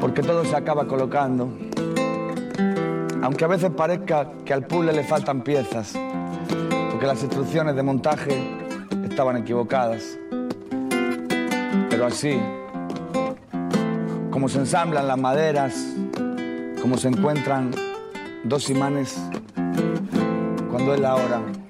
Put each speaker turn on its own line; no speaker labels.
porque todo se acaba colocando. Aunque a veces parezca que al puzzle le faltan piezas, porque las instrucciones de montaje estaban equivocadas. Pero así, como se ensamblan las maderas, como se encuentran dos imanes, cuando es la hora